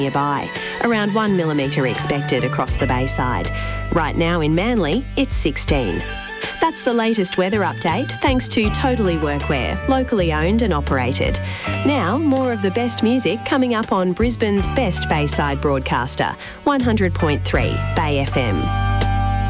nearby. Around 1 millimetre expected across the Bayside. Right now in Manly, it's 16. That's the latest weather update thanks to Totally Workwear, locally owned and operated. Now, more of the best music coming up on Brisbane's best Bayside broadcaster, 100.3 Bay FM.